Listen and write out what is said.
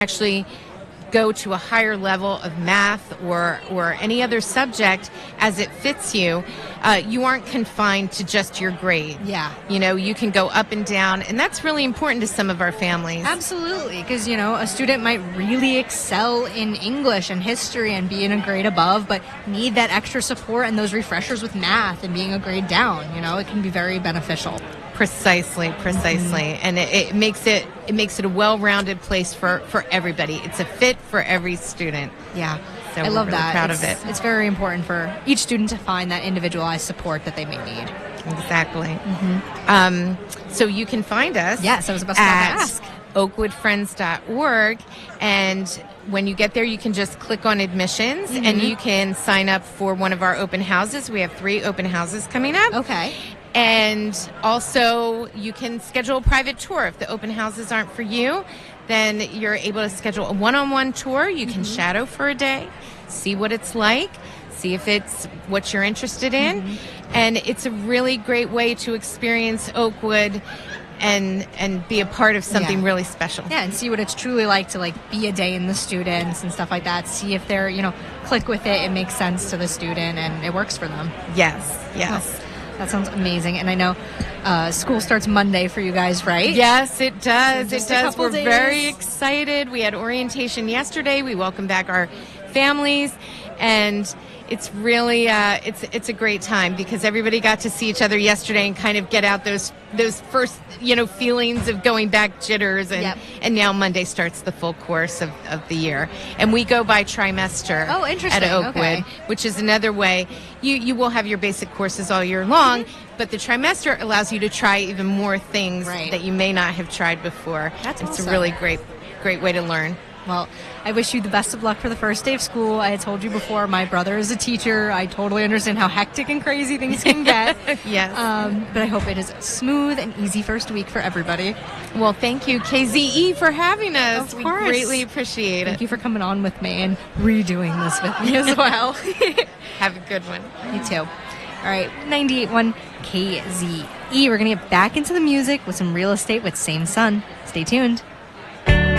actually go to a higher level of math or any other subject as it fits you. You aren't confined to just your grade. Yeah. You know, you can go up and down, and that's really important to some of our families. Absolutely, because, you know, a student might really excel in English and history and be in a grade above, but need that extra support and those refreshers with math and being a grade down. You know, it can be very beneficial. Precisely. And it makes it a well-rounded place for everybody. It's a fit for every student. Yeah. So I love really that. Proud of it. It's very important for each student to find that individualized support that they may need. Exactly. So you can find us. Yes, I was about to ask. oakwoodfriends.org, and when you get there, you can just click on admissions, and you can sign up for one of our open houses. We have 3 open houses coming up. Okay. And also, you can schedule a private tour. If the open houses aren't for you, then you're able to schedule a one-on-one tour. You can shadow for a day, see what it's like, see if it's what you're interested in. And it's a really great way to experience Oakwood and be a part of something really special. Yeah, and see what it's truly like to be a day in the students and stuff like that. See if they're, click with it, it makes sense to the student and it works for them. Yes. Oh, that sounds amazing. And I know school starts Monday for you guys, right? Yes, it does. So it does. We're days. very excited. We had orientation yesterday. We welcome back our families, and it's really it's a great time because everybody got to see each other yesterday and kind of get out those first feelings of going back jitters, and now Monday starts the full course of the year, and we go by trimester. Oh, interesting. At Oakwood, which is another way you will have your basic courses all year long, but the trimester allows you to try even more things that you may not have tried before. That's It's awesome. a really great way to learn. Well, I wish you the best of luck for the first day of school. I had told you before, my brother is a teacher. I totally understand how hectic and crazy things can get. Yes. But I hope it is a smooth and easy first week for everybody. Well, thank you, KZE, for having us. Of course. We greatly appreciate it. Thank you for coming on with me and redoing this with me as well. Have a good one. You too. All right, 98.1 KZE. We're going to get back into the music with some real estate with Same Sun. Stay tuned.